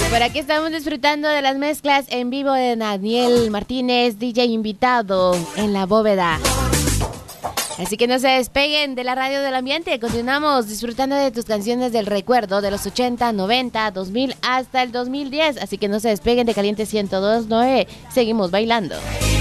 Por aquí estamos disfrutando de las mezclas en vivo de Daniel Martínez, DJ invitado en la bóveda. Así que no se despeguen de la radio del ambiente. Continuamos disfrutando de tus canciones del recuerdo de los 80, 90, 2000 hasta el 2010. Así que no se despeguen de Caliente 102.9. Seguimos bailando.